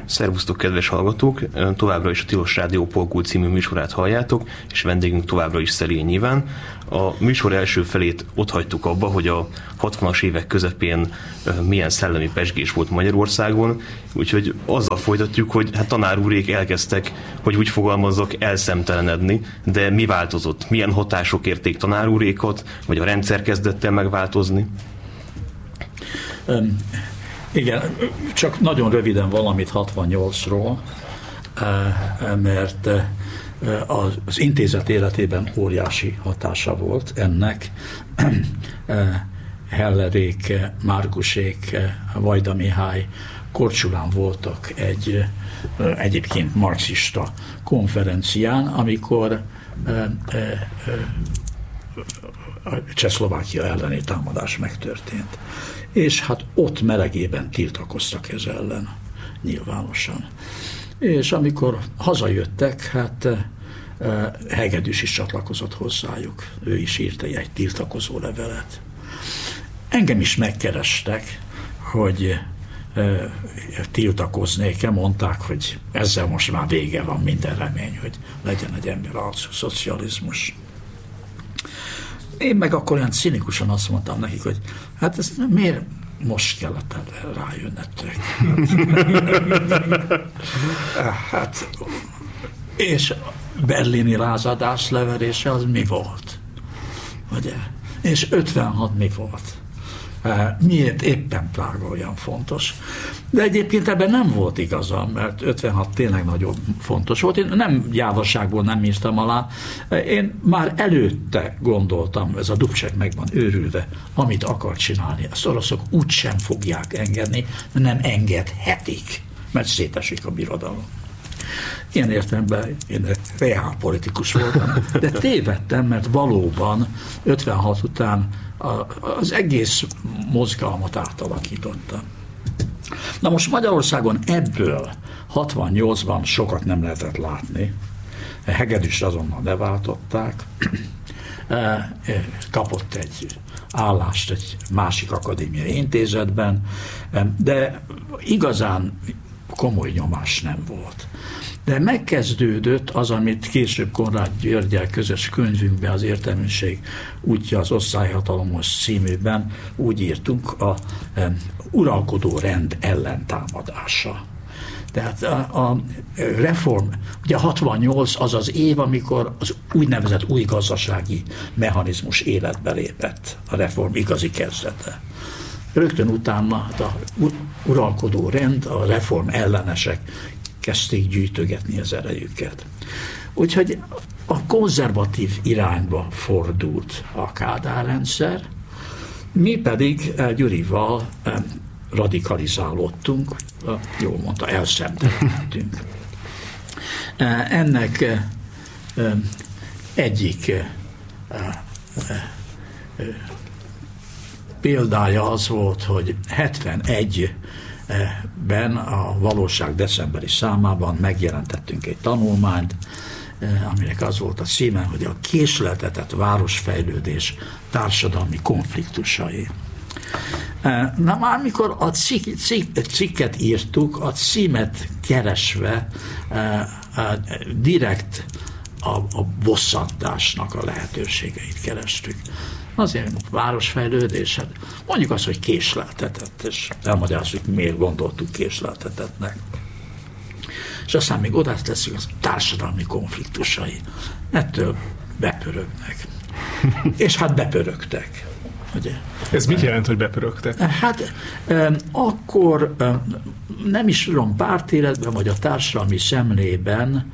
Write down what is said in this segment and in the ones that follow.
Szervusztok, kedves hallgatók! Továbbra is a Tilos Rádió Polkult című műsorát halljátok, és vendégünk továbbra is Szelényi Iván. A műsor első felét ott hagytuk abba, hogy a 60-as évek közepén milyen szellemi pezsgés volt Magyarországon, úgyhogy azzal folytatjuk, hogy hát tanár úrék elkezdtek, hogy úgy fogalmazzak, elszemtelenedni, de mi változott? Milyen hatások érték tanár úrékat, vagy a rendszer kezdett el megváltozni? Igen, csak nagyon röviden valamit 68-ról, mert az intézet életében óriási hatása volt ennek. Hellerék, Márkusék, Vajda Mihály Korcsulán voltak egy egyébként marxista konferencián, amikor a Csehszlovákia elleni támadás megtörtént. És hát ott melegében tiltakoztak ez ellen, nyilvánosan. És amikor hazajöttek, hát Hegedűs is csatlakozott hozzájuk. Ő is írt egy tiltakozó levelet. Engem is megkerestek, hogy tiltakoznék-e, mondták, hogy ezzel most már vége van, minden remény, hogy legyen egy emberarcú szocializmus. Én meg akkor olyan cinikusan azt mondtam nekik, hogy hát ez miért most kellett rájönnetek? Hát, és berlini lázadás leverése az mi volt? Ugye? És 56 mi volt? Miért éppen Prága olyan fontos? De egyébként ebben nem volt igazam, mert 56 tényleg nagyon fontos volt. Én nem gyávaságból nem írtam alá. Én már előtte gondoltam, ez a Dubček meg van őrülve, amit akar csinálni. Az oroszok úgysem fogják engedni, nem engedhetik, mert szétesik a birodalom. Ilyen értelemben én reálpolitikus voltam, de tévedtem, mert valóban 56 után az egész mozgalmat átalakítottam. Na most Magyarországon ebből 68-ban sokat nem lehetett látni. Hegedűst azonnal leváltották, kapott egy állást egy másik akadémiai intézetben, de igazán komoly nyomás nem volt. De megkezdődött az, amit később Konrád Györggyel közös könyvünkben, az Értelmiség útja az osztályhatalomhoz címűben úgy írtunk, a uralkodó rend ellentámadása. Tehát a reform, ugye 68 az az év, amikor az úgynevezett új gazdasági mechanizmus életbe lépett, a reform igazi kezdete. Rögtön utána a uralkodó rend, a reform ellenesek kezdték gyűjtögetni az erejüket. Úgyhogy a konzervatív irányba fordult a Kádár rendszer, mi pedig Gyurival radikalizálódtunk, jól mondta, elszemtelenedtünk. Ennek egyik példája az volt, hogy 71-ben a Valóság decemberi számában megjelentettünk egy tanulmányt, aminek az volt a címe, hogy a késleltetett városfejlődés társadalmi konfliktusai. Na már mikor a cikket írtuk, a címet keresve direkt a bosszantásnak a lehetőségeit kerestük. Azért városfejlődés, mondjuk azt, hogy késleltetett, és elmagyarázzuk, miért gondoltuk késleltetettnek. És aztán még oda tesszük az társadalmi konfliktusai. Ettől bepörögnek. És hát bepörögtek. Ugye? Ez mit jelent, hogy bepörögtek? Hát akkor nem is tudom, pártéletben vagy a társadalmi szemlében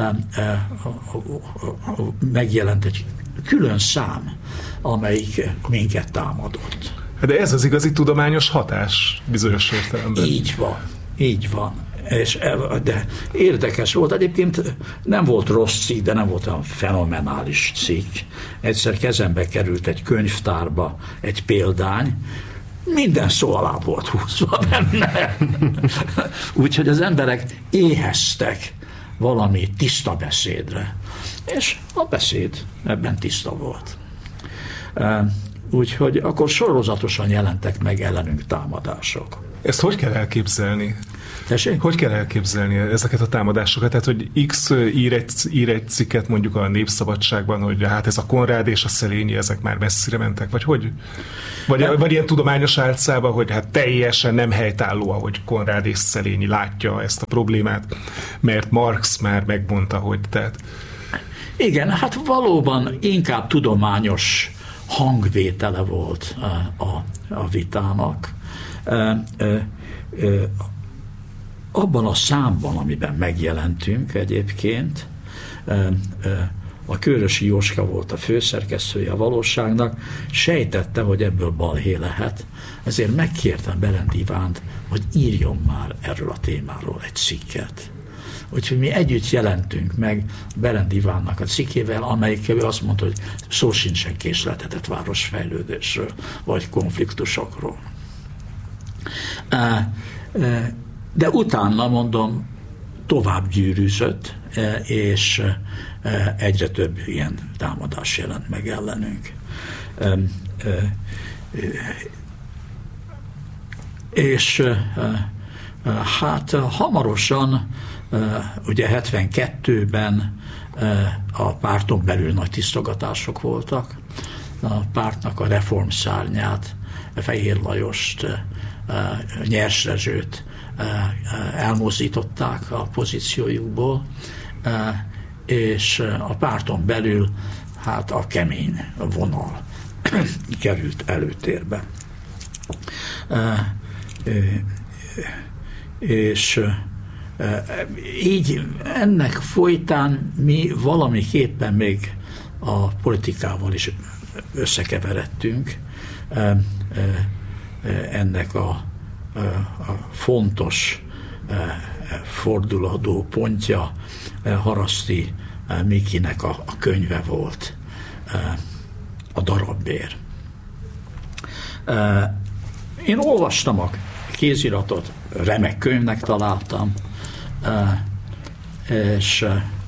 megjelent egy külön szám, amelyik minket támadott. De ez az igazi tudományos hatás bizonyos értelemben. Így van. De érdekes volt, egyébként nem volt rossz cikk, de nem volt olyan fenomenális cikk. Egyszer kezembe került egy könyvtárba egy példány, minden szó alá volt húzva benne. Úgyhogy az emberek éheztek valami tiszta beszédre. És a beszéd ebben tiszta volt. Úgyhogy akkor sorozatosan jelentek meg ellenünk támadások. Ezt hogy kell elképzelni? Tessék? Hogy kell elképzelni ezeket a támadásokat? Tehát, hogy X ír egy cikket mondjuk a Népszabadságban, hogy hát ez a Konrád és a Szelényi, ezek már messzire mentek, vagy hogy? Vagy ilyen tudományos álcában, hogy hát teljesen nem helytálló, ahogy Konrád és Szelényi látja ezt a problémát, mert Marx már megmondta, hogy tehát... Igen, hát valóban inkább tudományos hangvétele volt a vitának. Abban a számban, amiben megjelentünk egyébként, a Kőrösi Jóska volt a főszerkesztője a Valóságnak, sejtette, hogy ebből balhé lehet, ezért megkértem Berend Ivánt, hogy írjon már erről a témáról egy cikket. Úgyhogy mi együtt jelentünk meg Berend Ivánnak a cikkével, amelyikkel ő azt mondta, hogy szó sincsen késleltetett városfejlődésről, vagy konfliktusokról. De utána, mondom, tovább gyűrűzött, és egyre több ilyen támadás jelent meg ellenünk. És hát hamarosan, ugye 72-ben a párton belül nagy tisztogatások voltak. A pártnak a reformszárnyát, Fehér Lajost, Nyers Rezsőt elmozdították a pozíciójukból, és a párton belül hát a kemény vonal került előtérbe. És így ennek folytán mi valamiképpen még a politikával is összekeveredtünk. Ennek a fontos forduladó pontja Haraszti Mikinek a könyve volt, a Darabbér. Én olvastam a kéziratot, remek könyvnek találtam, és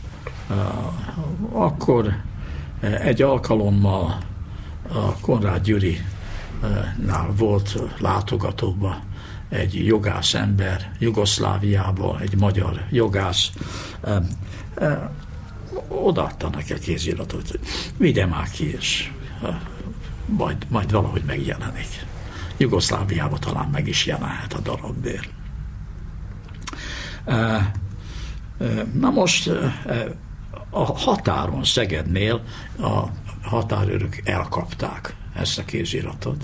akkor egy alkalommal a Konrád Gyurinál volt látogatóba egy jogász ember Jugoszláviából, egy magyar jogász, odaadta neki a kéziratot, hogy vigye már ki, és majd valahogy megjelenik. Jugoszláviában talán meg is jelenhet a Darabbér. Na most a határon, Szegednél a határőrök elkapták ezt a kéziratot,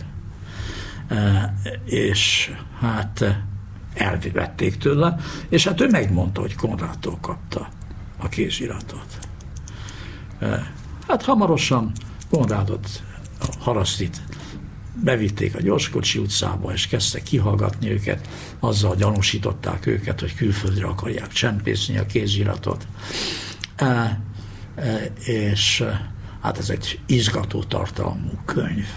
és hát elvették tőle, és hát ő megmondta, hogy Konrádtól kapta a kéziratot. Hát hamarosan Konrádot, Harasztit bevitték a Gyorskocsi utcába, és kezdtek kihallgatni őket, azzal gyanúsították őket, hogy külföldre akarják csempészni a kéziratot. És hát ez egy izgató tartalmú könyv.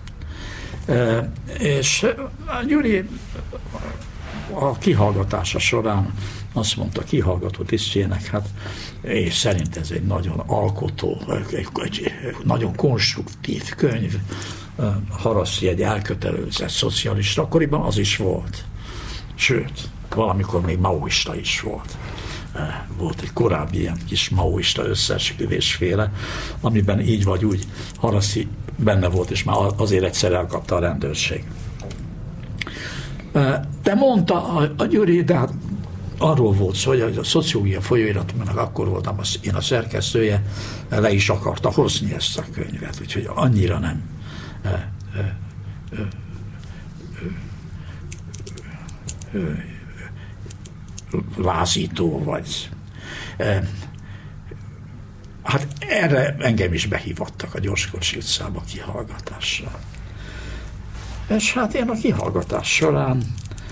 És Gyuri a kihallgatása során azt mondta kihallgató tisztjének, hát és szerint ez egy nagyon alkotó, egy nagyon konstruktív könyv. Haraszti egy elkötelezett szocialista, akkoriban az is volt. Sőt, valamikor még maoista is volt. Volt egy korábbi ilyen kis maoista összeesküvésféle, amiben így vagy úgy Haraszti benne volt, és már azért egyszer elkapta a rendőrség. De mondta a Gyuri, de hát arról volt szó, hogy a szociológia folyóiratnak akkor voltam én a szerkesztője, le is akarta hozni ezt a könyvet, úgyhogy annyira nem lázító vagy. Hát erre engem is behívottak a Gyorskocsi utcába kihallgatásra. És hát én a kihallgatás során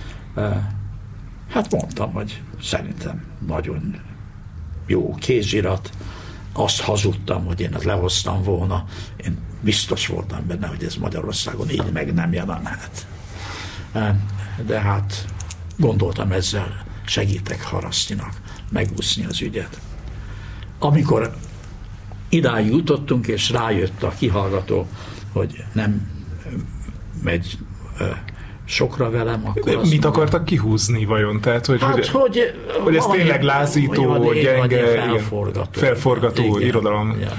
hát mondtam, hogy szerintem nagyon jó kézirat, azt hazudtam, hogy én ezt lehoztam volna, én biztos voltam benne, hogy ez Magyarországon így meg nem jelenhet. De hát gondoltam, ezzel segítek Harasztinak megúszni az ügyet. Amikor idáig jutottunk, és rájött a kihallgató, hogy nem megy sokra velem, akkor mit akartak kihúzni vajon? Tehát, hogy ez tényleg lázító, gyenge, felforgató irodalom. Igen.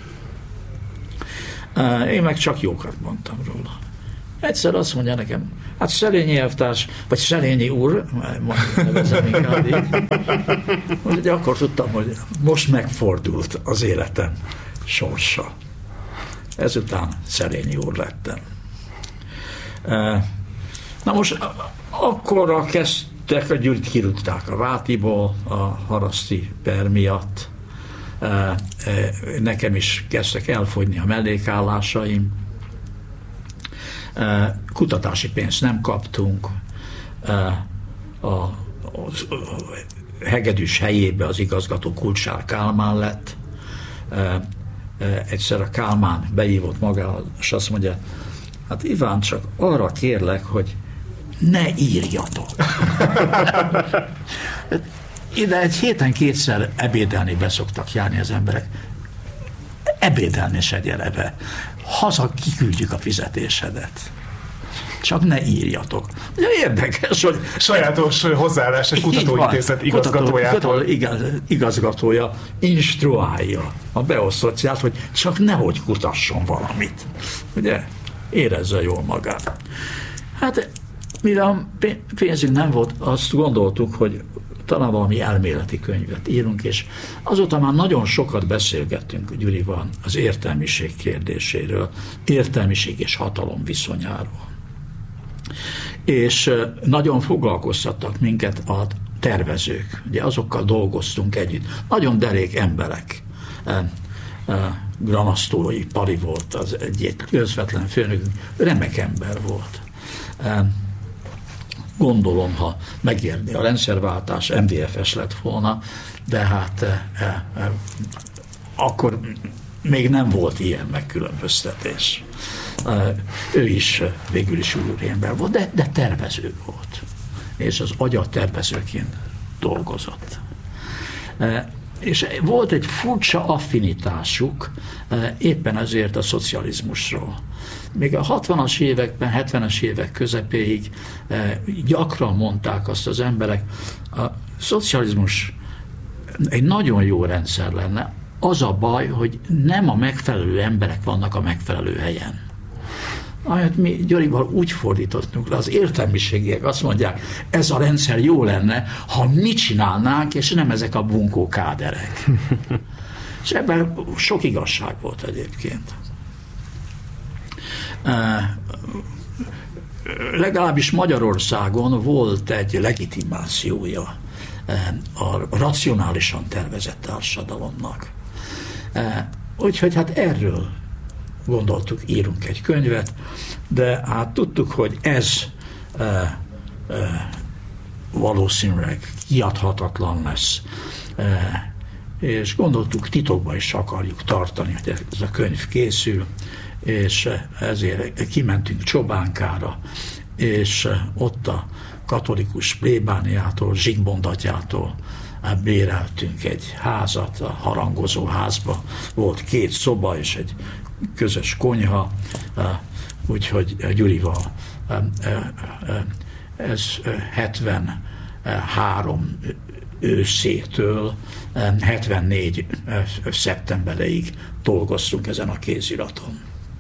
Én meg csak jókat mondtam róla. Egyszer azt mondja nekem, hát Szelényi elvtárs, vagy Szelényi úr, nevezem inkább így, hogy akkor tudtam, hogy most megfordult az életem sorsa. Ezután Szelényi úr lettem. Na most akkorra kezdtek, a Gyurit kirúgták a Vátiból a Haraszti per miatt. Nekem is kezdtek elfogyni a mellékállásaim. Kutatási pénzt nem kaptunk. A Hegedűs helyébe az igazgató Kulcsár Kálmán lett. Egyszer a Kálmán beívott magához, és azt mondja, hát Iván, csak arra kérlek, hogy ne írjatok. Ide egy héten kétszer ebédelni beszoktak járni az emberek. Ebédelni se gyere be. Haza kiküldjük a fizetésedet. Csak ne írjatok. Ugye érdekes, hogy... Sajátos hozzáállás egy kutatóintézet igazgatójától. Igazgatója instruálja a beosztottját, hogy csak nehogy kutasson valamit. Ugye? Érezze jól magát. Hát, mivel pénzünk nem volt, azt gondoltuk, hogy talán valami elméleti könyvet írunk, és azóta már nagyon sokat beszélgettünk Gyurival az értelmiség kérdéséről, értelmiség és hatalom viszonyáról. És nagyon foglalkoztattak minket a tervezők, ugye azokkal dolgoztunk együtt. Nagyon derék emberek. Granasztói Pali volt az egy közvetlen főnökünk, remek ember volt. Gondolom, ha megérni a rendszerváltás, MDF-es lett volna, de hát akkor még nem volt ilyen megkülönböztetés. Ő is végül is úriember volt, de tervező volt. És az agya tervezőként dolgozott. És volt egy furcsa affinitásuk éppen ezért a szocializmusról. Még a 60-as években, 70-es évek közepéig gyakran mondták azt az emberek, a szocializmus egy nagyon jó rendszer lenne, az a baj, hogy nem a megfelelő emberek vannak a megfelelő helyen. Amit mi Gyurival úgy fordítottunk le, az értelmiségiek azt mondják, ez a rendszer jó lenne, ha mi csinálnánk, és nem ezek a bunkó káderek. És ebben sok igazság volt egyébként. Legalábbis Magyarországon volt egy legitimációja a racionálisan tervezett társadalomnak. Úgyhogy hát erről gondoltuk, írunk egy könyvet, de hát tudtuk, hogy ez valószínűleg kiadhatatlan lesz. És gondoltuk, titokban is akarjuk tartani, hogy ez a könyv készül, és ezért kimentünk Csobánkára, és ott a katolikus plébániától, Zsigmond atyától béreltünk egy házat, a harangozó házba volt 2 szoba és egy közös konyha, úgyhogy Gyurival ez 73 őszétől 74 szeptembereig dolgoztunk ezen a kéziraton.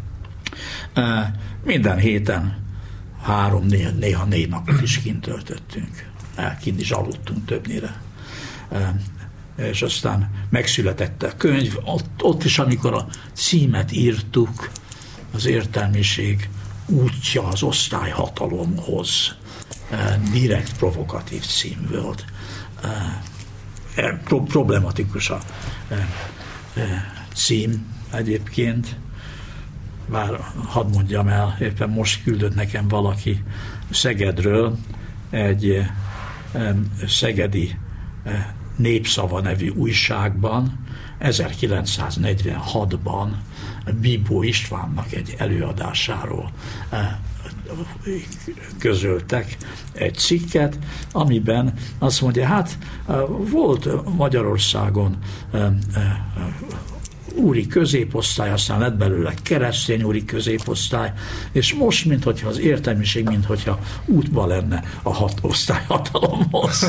Minden héten 3, néha 4 napot is kint töltöttünk. Kint is aludtunk többnyire. És aztán megszületett a könyv. Ott is, amikor a címet írtuk, az értelmiség útja az osztályhatalomhoz, direkt provokatív cím volt. Problematikus a cím egyébként, bár hadd mondjam el, éppen most küldött nekem valaki Szegedről egy szegedi Népszava nevű újságban 1946-ban Bíbó Istvánnak egy előadásáról közöltek egy cikket, amiben azt mondja, hát volt Magyarországon úri középosztály, aztán lett belőle keresztény úri középosztály, és most, minthogyha az értelmiség, minthogyha útban lenne a 6 osztályhatalomhoz.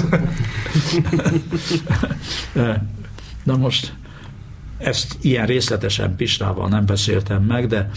Na most ezt ilyen részletesen Pistával nem beszéltem meg, de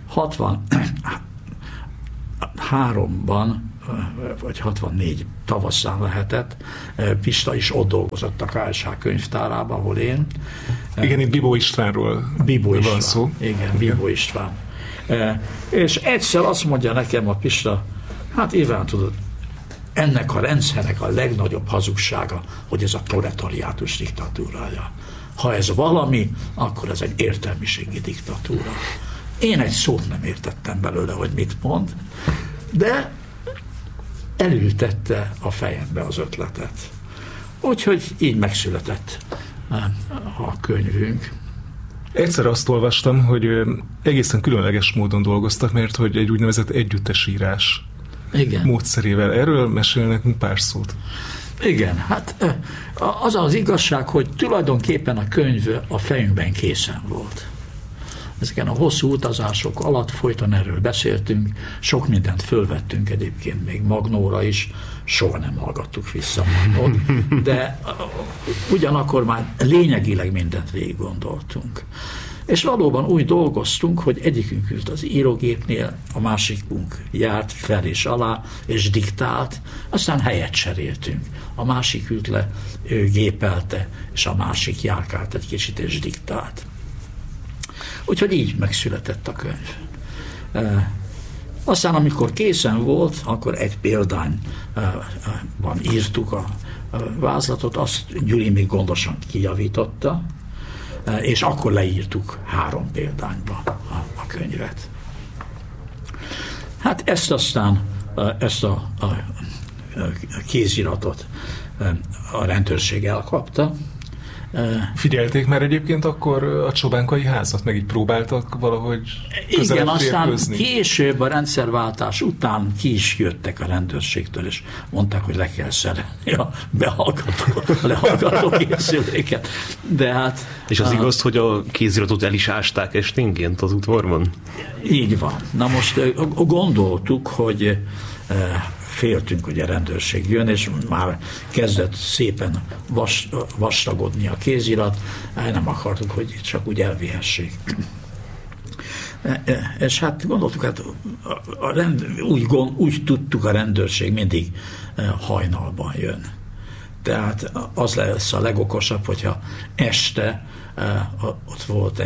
63-ban, vagy 64 tavaszán lehetett, Pista is ott dolgozott a KSH könyvtárában, ahol én. Igen, itt Bibó Istvánról van szó. Igen, Bibó István. És egyszer azt mondja nekem a Pista, hát Iván, tudod, ennek a rendszernek a legnagyobb hazugsága, hogy ez a proletariátus diktatúrája. Ha ez valami, akkor ez egy értelmiségi diktatúra. Én egy szót nem értettem belőle, hogy mit mond, de elültette a fejembe az ötletet. Úgyhogy így megszületett a könyvünk. Egyszer azt olvastam, hogy egészen különleges módon dolgoztak, mert hogy egy úgynevezett együttesírás módszerével. Erről mesél nekünk pár szót. Igen, hát az az igazság, hogy tulajdonképpen a könyv a fejünkben készen volt. Ezeken a hosszú utazások alatt folyton erről beszéltünk, sok mindent fölvettünk egyébként még Magnóra is, soha nem hallgattuk vissza Magnót, de ugyanakkor már lényegileg mindent végig gondoltunk. És valóban úgy dolgoztunk, hogy egyikünk ült az írógépnél, a másikunk járt fel és alá, és diktált, aztán helyet cseréltünk. A másik ült le, ő gépelte, és a másik járkált egy kicsit, és diktált. Úgyhogy így megszületett a könyv. Aztán, amikor készen volt, akkor egy példányban írtuk a vázlatot, azt Gyuri még gondosan kijavította, és akkor leírtuk 3 példányba a könyvet. Hát ezt aztán, ezt a kéziratot a rendőrség elkapta. Figyelték már egyébként akkor a Csobánkai házat, meg így próbáltak valahogy igen, aztán később a rendszerváltás után ki is jöttek a rendőrségtől, és mondták, hogy le kell szerelni a lehallgató készüléket. De hát... És az igaz, hogy a kéziratot el is ásták esténként az udvarban? Így van. Na most gondoltuk, hogy féltünk, hogy a rendőrség jön, és már kezdett szépen vastagodni a kézirat, nem akartuk, hogy csak úgy elvihessék. És hát gondoltuk, hát úgy tudtuk, a rendőrség mindig hajnalban jön. Tehát az lesz a legokosabb, hogyha este ott volt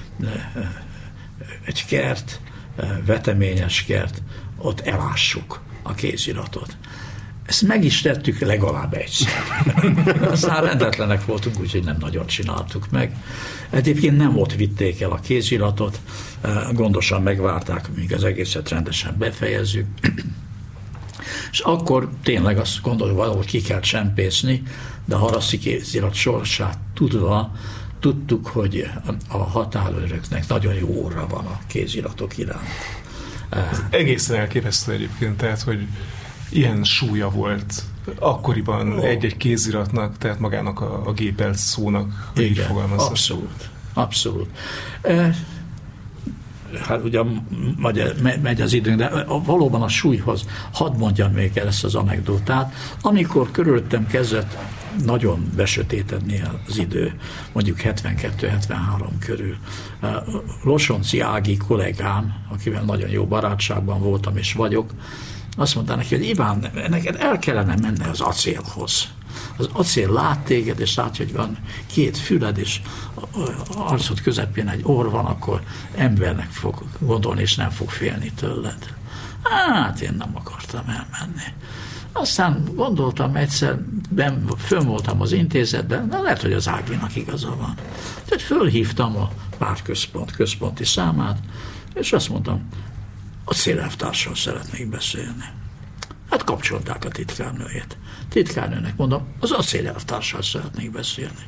egy kert, veteményes kert, ott elássuk a kéziratot. Ezt meg is tettük legalább egyszer. Aztán rendetlenek voltunk, úgyhogy nem nagyon csináltuk meg. Egyébként nem ott vitték el a kéziratot, gondosan megvárták, míg az egészet rendesen befejezzük. És akkor tényleg azt gondoljuk, valahogy ki kell csempészni, de a Haraszti kézirat sorsát tudva tudtuk, hogy a határőröknek nagyon jó óra van a kéziratok iránt. Egészen elképesztő egyébként, tehát, hogy ilyen súlya volt akkoriban egy-egy kéziratnak, tehát magának a gépelt szónak, hogy így fogalmazza. Abszolút. Hát ugye megy az időnk, de valóban a súlyhoz hadd mondjam még el ezt az anekdotát. Amikor körülöttem kezdett nagyon besötétedni az idő, mondjuk 72-73 körül. Losonci Ági kollégám, akivel nagyon jó barátságban voltam és vagyok, azt mondta neki, hogy Iván, neked el kellene menni az acélhoz. Az acél lát téged, és látja, hogy van 2 füled, és arcod közepén egy orr van, akkor embernek fog gondolni, és nem fog félni tőled. Hát én nem akartam elmenni. Aztán gondoltam egyszer, fönn voltam az intézetben, de lehet, hogy az Áginak igaza van. Tehát fölhívtam a pártközpont központi számát, és azt mondtam, a célelvtársal szeretnék beszélni. Hát kapcsolták a titkárnőjét. Titkárnőnek mondom, az acélelvtársal szeretnék beszélni.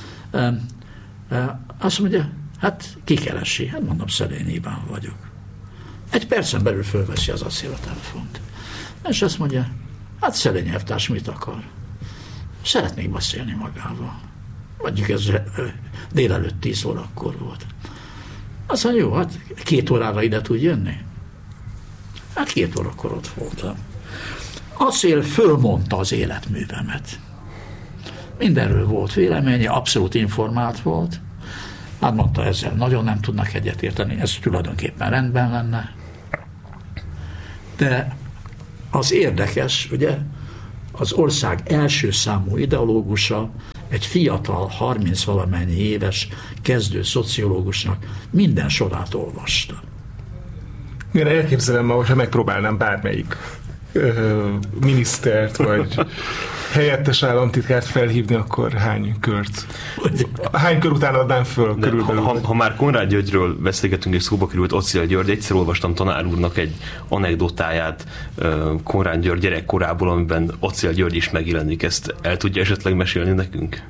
Azt mondja, hát ki keresi? Hát mondom, Szerény Iván vagyok. 1 percen belül fölveszi az acéltelefont. És azt mondja, hát Szerény elvtárs mit akar? Szeretnék beszélni magával. mondjuk ez délelőtt 10 órakor volt. Azt mondja, jó, hát 2 órára ide tud jönni? Hát 2 órakor ott voltam. Acél fölmondta az életművemet. Mindenről volt véleménye, abszolút informált volt. Hát mondta, ezzel nagyon nem tudnak egyetérteni, ez tulajdonképpen rendben lenne. De az érdekes, ugye, az ország első számú ideológusa, egy fiatal, 30-valamennyi éves kezdő szociológusnak minden sorát olvasta. Én elképzelem ma, hogyha megpróbálnám bármelyik minisztert, vagy helyettes államtitkárt felhívni, akkor hány kör után adnám föl körülbelül? Ha már Konrád Györgyről beszélgetünk és szóba került Océl György, egyszer olvastam tanár úrnak egy anekdotáját Konrád György gyerekkorából, amiben Océl György is megjelenik. Ezt el tudja esetleg mesélni nekünk?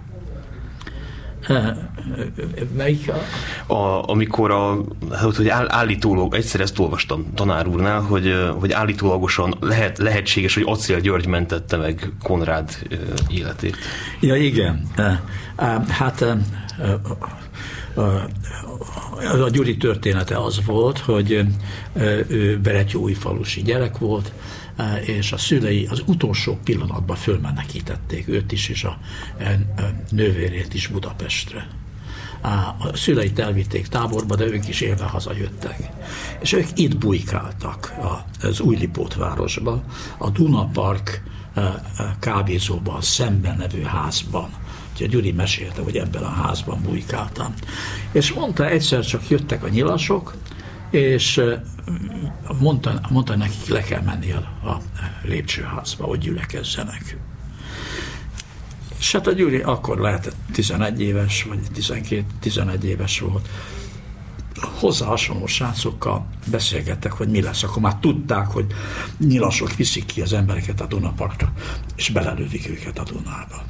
Melyik? Amikor hogy állítólag, egyszer ezt olvastam tanár úrnál, hogy állítólagosan lehetséges, hogy Océl György mentette meg Konrád életét. Ja, igen. Hát a Gyuri története az volt, hogy ő beretyóújfalusi gyerek volt, és a szülei az utolsó pillanatban fölmenekítették őt is, és a nővérét is Budapestre. A szüleit elvitték táborba, de ők is élve hazajöttek. És ők itt bujkáltak az Újlipót városba, a Dunapark kávézóban, szemben nevű házban. Úgyhogy Gyuri mesélte, hogy ebben a házban bujkáltam. És mondta, egyszer csak jöttek a nyilasok, és mondta nekik, le kell menni a lépcsőházba, hogy gyülekezzenek. És hát a Gyuri akkor lehetett 11 éves, vagy 12-11 éves volt. Hozzá hasonló srácokkal beszélgettek, hogy mi lesz. Akkor már tudták, hogy nyilasok viszik ki az embereket a Dunaparkra, és belelődik őket a Dunába.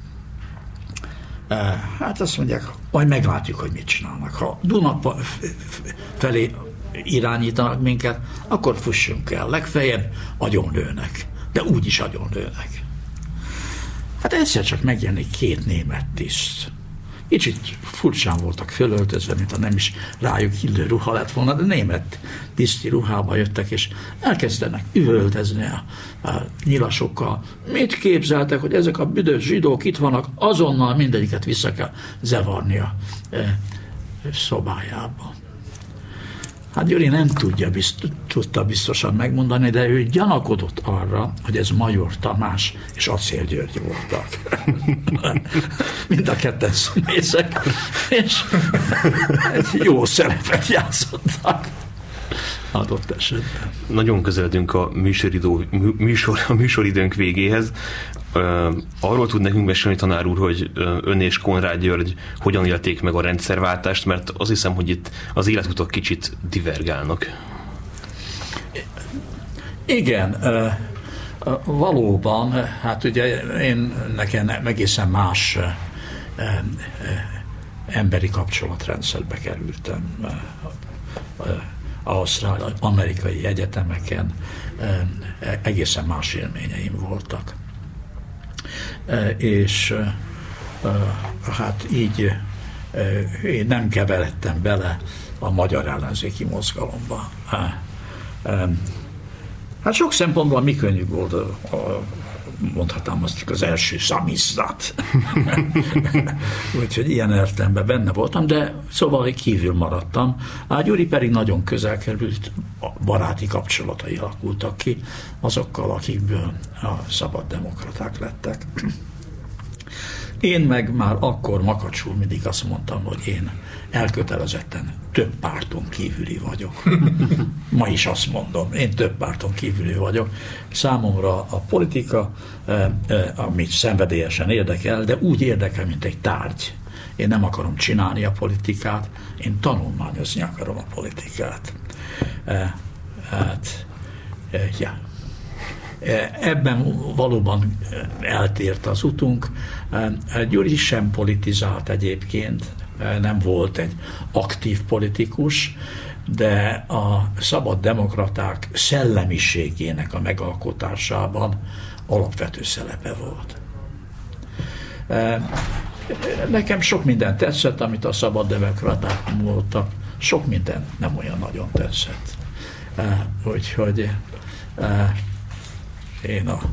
Hát azt mondják, majd meglátjuk, hogy mit csinálnak. Ha Duna felé irányítanak minket, akkor fussunk el. Legfeljebb agyonlőnek, de úgyis agyonlőnek. Hát egyszer csak megjelenik 2 német tiszt. Kicsit furcsán voltak fölöltözve, mintha nem is rájuk illő ruha lett volna, de német tiszti ruhába jöttek, és elkezdenek üvöltezni a nyilasokkal. Mit képzeltek, hogy ezek a büdös zsidók itt vannak, azonnal mindegyiket vissza kell zavarni a szobájába. Hát Gyuri nem tudta biztosan megmondani, de ő gyanakodott arra, hogy ez Major Tamás és Acél György voltak. Mind a ketten színészek, és egy jó szerepet játszottak adott esetben. Nagyon közeledünk a műsoridőnk végéhez. Arról tud nekünk mesélni, tanár úr, hogy ön és Konrád György hogyan élték meg a rendszerváltást, mert azt hiszem, hogy itt az életutak kicsit divergálnak. Igen, valóban, hát ugye nekem egészen más emberi kapcsolatrendszerbe kerültem. Ausztrál, amerikai egyetemeken egészen más élményeim voltak. És hát így én nem keveredtem bele a magyar ellenzéki mozgalomba. Hát sok szempontból mi könnyű volt, mondhatnám azt, az első szamizzat. Úgyhogy ilyen értelemben benne voltam, de szóval kívül maradtam. Gyuri pedig nagyon közel került, baráti kapcsolatai alakultak ki azokkal, akikből a szabaddemokraták lettek. Én meg már akkor makacsul mindig azt mondtam, hogy én elkötelezetten több párton kívüli vagyok. Ma is azt mondom, én több párton kívüli vagyok. Számomra a politika, amit szenvedélyesen érdekel, de úgy érdekel, mint egy tárgy. Én nem akarom csinálni a politikát, én tanulmányozni akarom a politikát. Ebben valóban eltért az utunk. Gyuri sem politizált egyébként, nem volt egy aktív politikus, de a szabaddemokraták szellemiségének a megalkotásában alapvető szerepe volt. nekem sok minden tetszett, amit a szabaddemokraták mondtak, sok minden nem olyan nagyon tetszett. Úgyhogy én a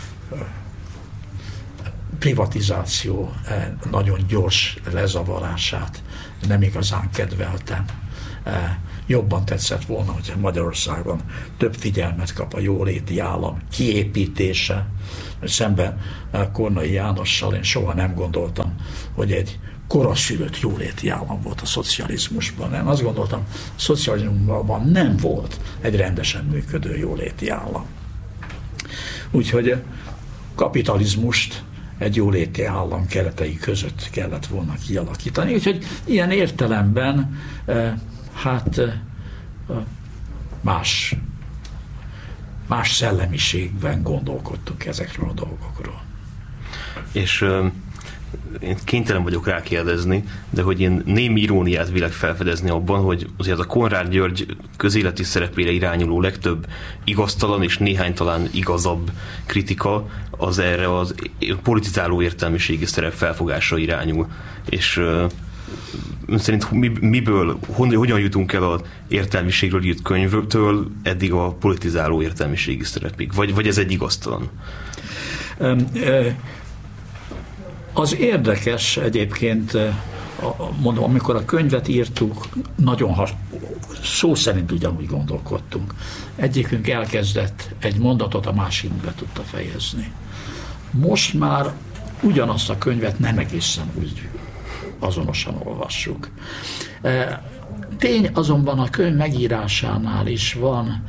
privatizáció nagyon gyors lezavarását nem igazán kedveltem. Jobban tetszett volna, hogy Magyarországon több figyelmet kap a jóléti állam kiépítése. Szemben Kornai Jánossal én soha nem gondoltam, hogy egy koraszülött jóléti állam volt a szocializmusban. Én azt gondoltam, a szocializmusban nem volt egy rendesen működő jóléti állam. Úgyhogy kapitalizmust egy jóléti állam keretei között kellett volna kialakítani. Úgyhogy ilyen értelemben más szellemiségben gondolkodtunk ezekről a dolgokról. És én kénytelen vagyok rákérdezni, de hogy én némi iróniát vélek felfedezni abban, hogy azért a Konrád György közéleti szerepére irányuló legtöbb igaztalan és néhány talán igazabb kritika az erre az politizáló értelmiségi szerep felfogásra irányul. És szerint miből, hogyan jutunk el az értelmiségről írt könyvtől eddig a politizáló értelmiségi szerepig? Vagy ez egy igaztalan? Az érdekes egyébként, mondom, amikor a könyvet írtuk, nagyon szó szerint ugyanúgy gondolkodtunk. Egyikünk elkezdett egy mondatot, a másik be tudta fejezni. Most már ugyanazt a könyvet nem egészen úgy azonosan olvassuk. Tény azonban a könyv megírásánál is van,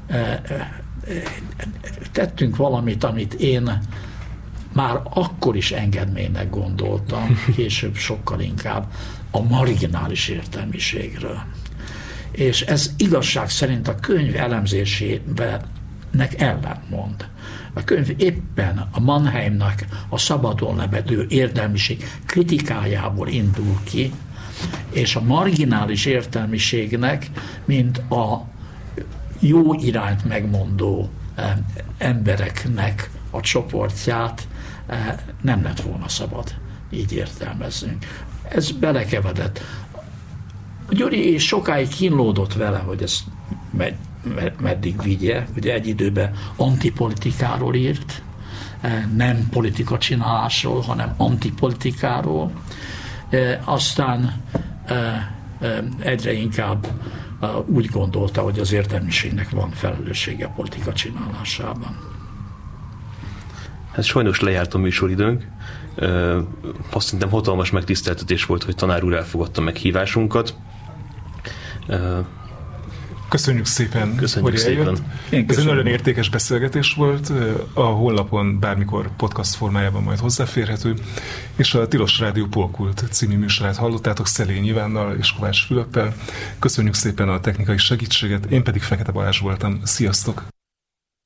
tettünk valamit, amit én már akkor is engedménynek gondoltam, később sokkal inkább a marginális értelmiségről. És ez igazság szerint a könyv elemzésének ellentmond. A könyv éppen a Mannheimnak a szabadon lebedő értelmiség kritikájából indul ki, és a marginális értelmiségnek, mint a jó irányt megmondó embereknek a csoportját nem lett volna szabad így értelmeznünk. Ez belekevedett. Gyuri sokáig kínlódott vele, hogy ezt meddig vigye. Ugye egy időben antipolitikáról írt, nem politika csinálásról, hanem antipolitikáról. Aztán egyre inkább úgy gondolta, hogy az értelmiségnek van felelőssége a politika csinálásában. Hát sajnos lejárt a műsoridőnk. Azt szerintem hatalmas megtiszteltetés volt, hogy tanár úr elfogadta meghívásunkat. Köszönjük szépen, Köszönjük hogy eljött. szépen. Ez egy nagyon értékes beszélgetés volt, a honlapon bármikor podcast formájában majd hozzáférhető, és a Tilos Rádió Polkult című műsorát hallottátok Szelény Ivánnal és Kovács Fülöppel. Köszönjük szépen a technikai segítséget, én pedig Fekete Balázs voltam. Sziasztok!